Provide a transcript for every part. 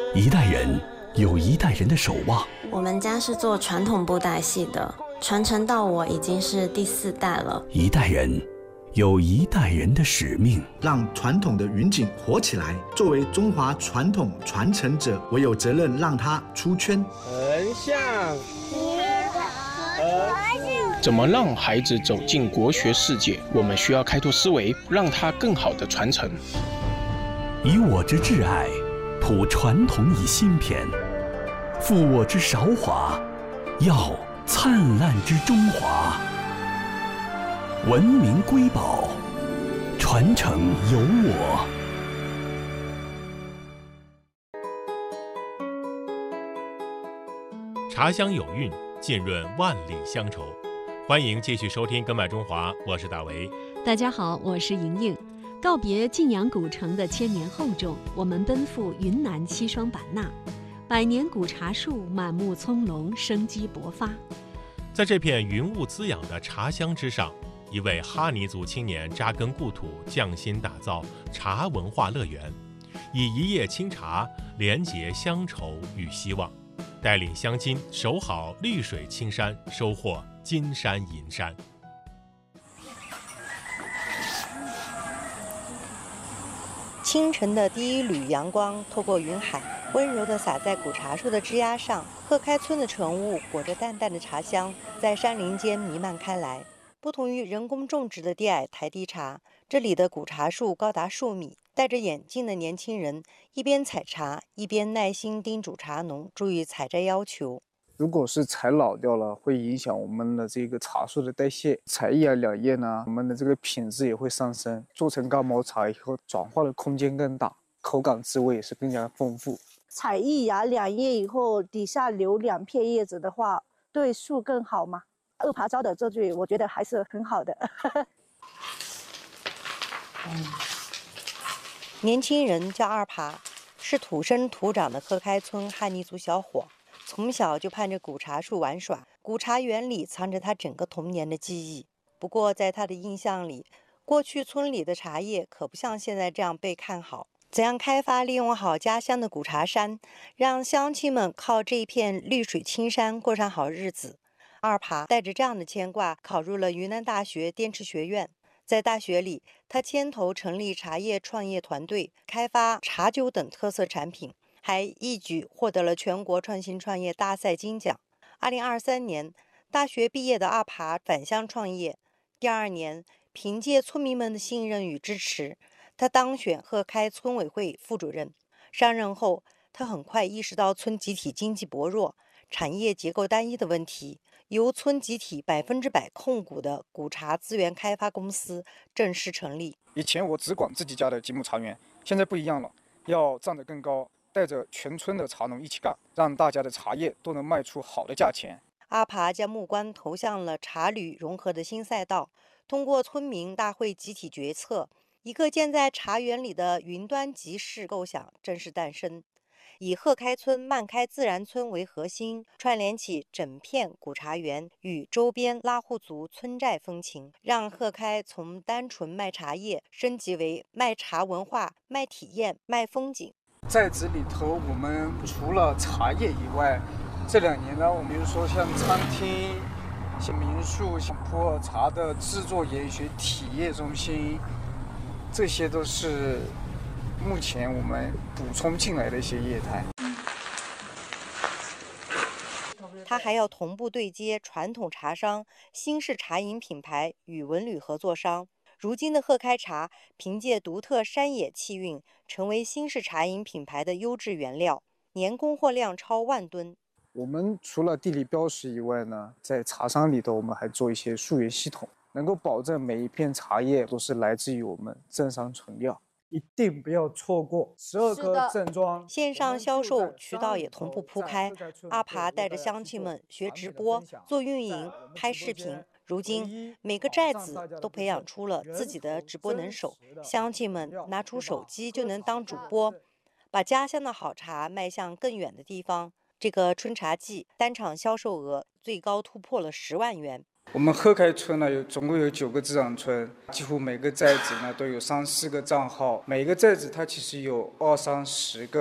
一代人有一代人的守望。 我们家是做传统布袋戏的，传承到我已经是第4代了。 一代人有一代人的使命， 让传统的云锦活起来。作为中华传统传承者，我有责任让它出圈。 横向， 怎么让孩子走进国学世界？我们需要开拓思维，让他更好的传承。 以我之挚爱，谱传统以新篇；负我之韶华，耀灿烂之中华。文明瑰宝，传承有我。 茶香有韵，浸润万里乡愁。欢迎继续收听《根脉中华》，我是大为。 大家好，我是莹莹。告别晋阳古城的千年厚重，我们奔赴云南西双版纳。百年古茶树满目葱茏，生机勃发。 在这片云雾滋养的茶乡之上，一位哈尼族青年扎根故土，匠心打造茶文化乐园，以一叶清茶连结乡愁与希望，带领乡亲守好绿水青山，收获金山银山。 清晨的第一缕阳光透过云海，温柔地洒在古茶树的枝桠上。鹤开村的晨雾裹着淡淡的茶香，在山林间弥漫开来。不同于人工种植的低矮台地茶，这里的古茶树高达数米。戴着眼镜的年轻人一边采茶，一边耐心叮嘱茶农注意采摘要求。 如果是采老掉了，会影响我们的这个茶树的代谢。采一两叶呢，我们的这个品质也会上升。做成干毛茶以后，转化的空间更大，口感滋味也是更加丰富。 采一芽两叶以后，底下留2片叶子的话，对树更好嘛。二耙招的这句，我觉得还是很好的。 年轻人叫二耙，是土生土长的鹤开村哈尼族小伙。从小就盼着古茶树玩耍，古茶园里藏着他整个童年的记忆。不过在他的印象里，过去村里的茶叶可不像现在这样被看好。怎样开发利用好家乡的古茶山，让乡亲们靠这一片绿水青山过上好日子？二耙带着这样的牵挂，考入了云南大学电池学院。在大学里，他牵头成立茶叶创业团队，开发茶酒等特色产品，还一举获得了全国创新创业大赛金奖。2023年，大学毕业的二耙返乡创业。第2年，凭借村民们的信任与支持，他当选鹤开村委会副主任。上任后，他很快意识到村集体经济薄弱、产业结构单一的问题，由村集体100%控股的古茶资源开发公司正式成立。 以前我只管自己家的几亩茶园，现在不一样了，要站得更高，带着全村的茶农一起干，让大家的茶叶都能卖出好的价钱。 阿耙将目光投向了茶旅融合的新赛道，通过村民大会集体决策，一个建在茶园里的云端集市构想正式诞生。以鹤开村漫开自然村为核心，串联起整片古茶园与周边拉祜族村寨风情，让鹤开从单纯卖茶叶升级为卖茶文化、卖体验、卖风景。 在这里头，我们除了茶叶以外，这2年呢，我们比如说像餐厅、像民宿、像普洱茶的制作研学体验中心，这些都是目前我们补充进来的一些业态。 他还要同步对接传统茶商、新式茶饮品牌与文旅合作商。如今的鹤开茶凭借独特山野气韵，成为新式茶饮品牌的优质原料，年供货量超10000吨。 我们除了地理标识以外呢，在茶商里头，我们还做一些溯源系统，能够保证每一片茶叶都是来自于我们正山纯料。一定不要错过12颗正装。 线上销售渠道也同步铺开，阿耙带着乡亲们学直播、做运营、拍视频。如今，每个寨子都培养出了自己的直播能手，乡亲们拿出手机就能当主播，把家乡的好茶迈向更远的地方。这个春茶季单场销售额最高突破了10万元。 我们鹤开村呢，总共有9个自长村，几乎每个寨子呢都有3、4个账号，每个寨子它其实有20、30个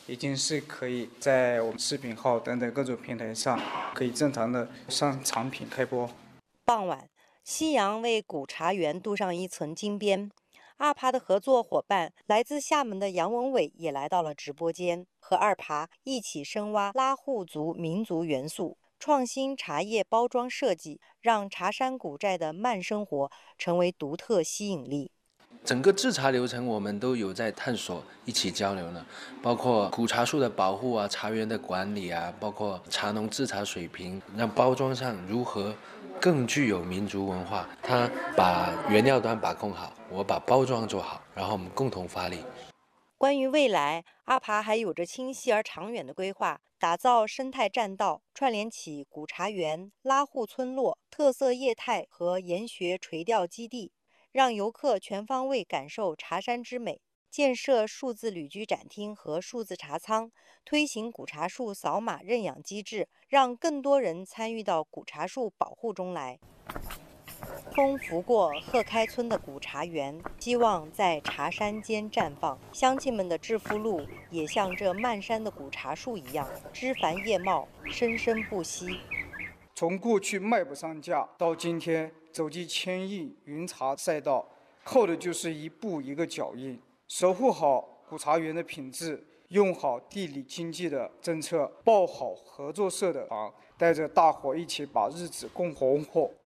已经是可以在我们视频号等等各种平台上可以正常的上产品开播。 傍晚，夕阳为古茶园镀上一层金边。二爬的合作伙伴来自厦门的杨文伟也来到了直播间，和二爬一起深挖拉祜族民族元素，创新茶叶包装设计，让茶山古寨的慢生活成为独特吸引力。 整个制茶流程我们都有在探索，一起交流呢，包括古茶树的保护啊，茶园的管理啊，包括茶农制茶水平，让包装上如何更具有民族文化。他把原料端把控好，我把包装做好，然后我们共同发力。 关于未来，阿爬还有着清晰而长远的规划，打造生态栈道，串联起古茶园、拉祜村落、特色业态和研学垂钓基地，让游客全方位感受茶山之美。建设数字旅居展厅和数字茶仓，推行古茶树扫码认养机制，让更多人参与到古茶树保护中来。风拂过鹤开村的古茶园，希望在茶山间绽放。乡亲们的致富路也像这漫山的古茶树一样，枝繁叶茂，生生不息。 从过去卖不上价，到今天走进千亿云茶赛道，靠的就是一步一个脚印。守护好古茶园的品质，用好地理经济的政策，报好合作社的行，带着大伙一起把日子共红火。